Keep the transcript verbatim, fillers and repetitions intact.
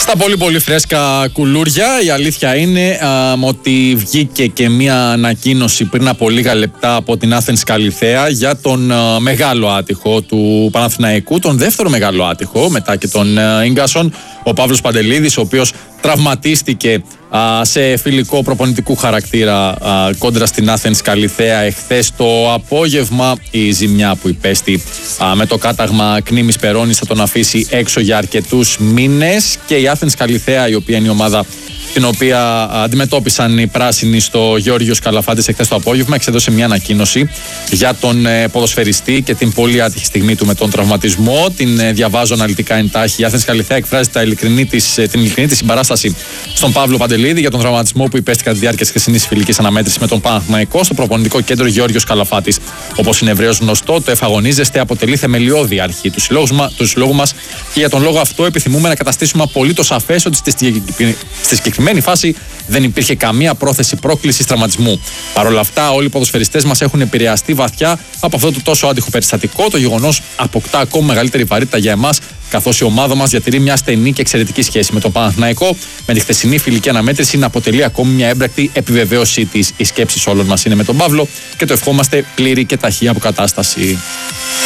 Στα πολύ πολύ φρέσκα κουλούρια, η αλήθεια είναι α, ότι βγήκε και μια ανακοίνωση πριν από λίγα λεπτά από την Athens Καλιθέα για τον α, μεγάλο άτυχο του Παναθηναϊκού, τον δεύτερο μεγάλο άτυχο μετά και τον Ίγκασον, ο Παύλος Παντελίδης, ο οποίος τραυματίστηκε α, σε φιλικό προπονητικού χαρακτήρα α, κόντρα στην Athens Καλιθέα εχθές το απόγευμα. Η ζημιά που υπέστη α, με το κάταγμα Κνήμης Περώνης θα τον αφήσει έξω για αρκετούς μήνες, και η Athens Καλιθέα, η οποία είναι η ομάδα την οποία αντιμετώπισαν οι πράσινοι στο Γεώργιος Καλαφάτης εχθές το απόγευμα, εξέδωσε μια ανακοίνωση για τον ε, ποδοσφαιριστή και την πολύ άτυχη στιγμή του με τον τραυματισμό. Την ε, διαβάζω αναλυτικά εντάχει. Η Athens Καλιθέα εκφράζει τα ειλικρινή της, ε, την ειλικρινή της συμπαράσταση στον Παύλο Παντελίδη για τον τραυματισμό που υπέστη κατά τη διάρκεια της χθεσινής φιλικής αναμέτρησης με τον Παναθηναϊκό στο προπονητικό κέντρο Γεώργιος Καλαφάτης. Όπως είναι ευρέως γνωστό, το εφαγωνίζεστε αποτελεί θεμελιώδη αρχή του συλλόγου, του συλλόγου μας, και για τον λόγο αυτό επιθυμούμε να καταστήσουμε απολύτως σαφές ότι στη συγκεκριμένη φάση δεν υπήρχε καμία πρόθεση πρόκλησης τραυματισμού. Παρ' όλα αυτά, όλοι οι ποδοσφαιριστές μας έχουν επηρεαστεί βαθιά από αυτό το τόσο άτυχο περιστατικό. Το γεγονός αποκτά ακόμα μεγαλύτερη βαρύτητα για εμάς, καθώς η ομάδα μας διατηρεί μια στενή και εξαιρετική σχέση με τον Παναθηναϊκό. Με τη χθεσινή φιλική αναμέτρηση να αποτελεί ακόμη μια έμπρακτη επιβεβαίωσή της. Οι σκέψεις όλων μας είναι με τον Παύλο και το ευχόμαστε πλήρη και ταχεία αποκατάσταση.